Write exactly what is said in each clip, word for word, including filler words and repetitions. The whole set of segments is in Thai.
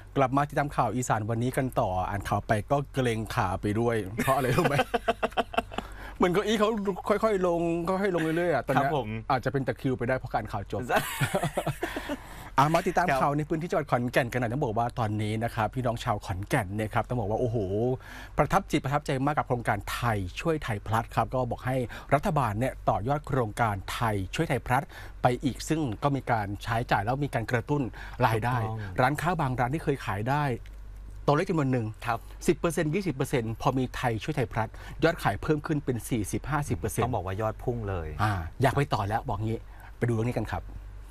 กลับมาติดตามข่าวอีสานวันนี้กันต่ออ่านข่าวไปก็เกรงขาไปด้วย เพราะอะไรรู้ไหม เหมือนเก้าอี้เขาค่อยๆลงค่อยๆลงเรื่อยๆอ่ะตอนนี้อาจจะเป็นตะคริวไปได้เพราะการข่าวจบ อามาติดตามข่าวในพื้นที่จังหวัดขอนแก่นกันหน่อยต้องบอกว่าตอนนี้นะครับพี่น้องชาวขอนแก่นเนี่ยครับต้องบอกว่าโอ้โหประทับจิตประทับใจมากกับโครงการไทยช่วยไทยพลัสครับก็บอกให้รัฐบาลเนี่ยต่อยอดโครงการไทยช่วยไทยพลัสไปอีกซึ่งก็มีการใช้จ่ายแล้วมีการกระตุ้นรายได้ร้านค้าบางร้านที่เคยขายได้ตัวเลขจำนวนหนึ่งครับสิบเปอร์เซ็นต์ยี่สิบเปอร์เซ็นต์พอมีไทยช่วยไทยพลัสยอดขายเพิ่มขึ้นเป็นสี่สิบห้าสิบเปอร์เซ็นต์ต้องบอกว่ายอดพุ่งเลยอ่าอยากไปต่อแล้วบอกงี้ไปดูเรื่องนี้กันครับ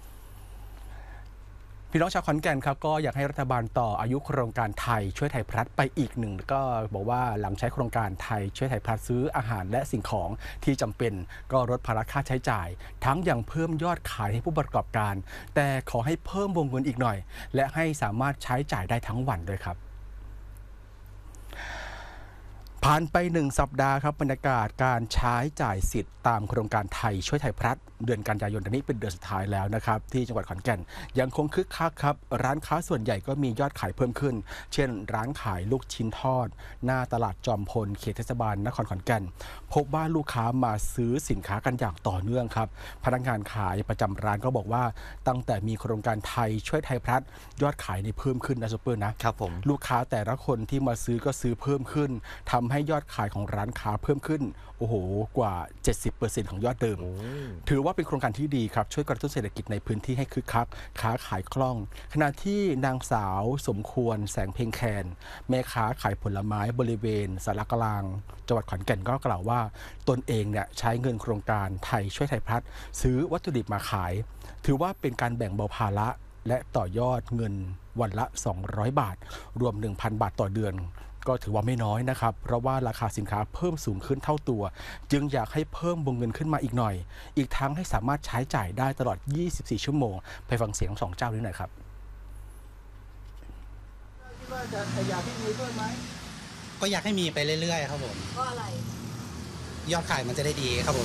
พี่น้องชาวขอนแก่นครับก็อยากให้รัฐบาลต่ออายุโครงการไทยช่วยไทยพลัสไปอีกหนึ่งก็บอกว่าหลังใช้โครงการไทยช่วยไทยพลัสซื้ออาหารและสิ่งของที่จำเป็นก็ลดภาระค่าใช้จ่ายทั้งยังเพิ่มยอดขายให้ผู้ประกอบการแต่ขอให้เพิ่มวงเงินอีกหน่อยและให้สามารถใช้จ่ายได้ทั้งวันด้วยครับผ่านไปหนึ่งสัปดาห์ครับบรรยากาศการใช้จ่ายสิทธิ์ตามโครงการไทยช่วยไทยพลัสเดือนกันยายนนี้เป็นเดือนสุดท้ายแล้วนะครับที่จังหวัดขอนแก่นยังคงคึกคักครับร้านค้าส่วนใหญ่ก็มียอดขายเพิ่มขึ้นเช่นร้านขายลูกชิ้นทอดหน้าตลาดจอมพลเขตเทศบาลนครขอนแก่นพบว่าลูกค้ามาซื้อสินค้ากันอย่างต่อเนื่องครับพนักงานขายประจำร้านก็บอกว่าตั้งแต่มีโครงการไทยช่วยไทยพลัสยอดขายในเพิ่มขึ้นนะซุปเปอร์นะครับผมลูกค้าแต่ละคนที่มาซื้อก็ซื้อเพิ่มขึ้นทำให้ยอดขายของร้านค้าเพิ่มขึ้นโอ้โหกว่า เจ็ดสิบเปอร์เซ็นต์ ของยอดเดิมถือว่าเป็นโครงการที่ดีครับช่วยกระตุ้นเศรษฐกิจในพื้นที่ให้คึกคักค้าขายคล่องขณะที่นางสาวสมควรแสงเพ็งแคนแม่ค้าขายผลไม้บริเวณสารกลางจังหวัดขอนแก่นก็กล่าวว่าตนเองเนี่ยใช้เงินโครงการไทยช่วยไทยพลัสซื้อวัตถุดิบมาขายถือว่าเป็นการแบ่งเบาภาระและต่อยอดเงินวันละสองร้อยบาทรวม หนึ่งพัน บาทต่อเดือนก็ถือว่าไม่น้อยนะครับเพราะว่าราคาสินค้าเพิ่มสูงขึ้นเท่าตัวจึงอยากให้เพิ่มวงเงินขึ้นมาอีกหน่อยอีกทั้งให้สามารถใช้จ่ายได้ตลอดยี่สิบสี่ชั่วโมงไปฟังเสียงสองเจ้านี้หน่อยครับคิดว่าจะอยากให้มีด้วยไหมก็อยากให้มีไปเรื่อยๆครับผมเพราะอะไรยอดขายมันจะได้ดีครับผม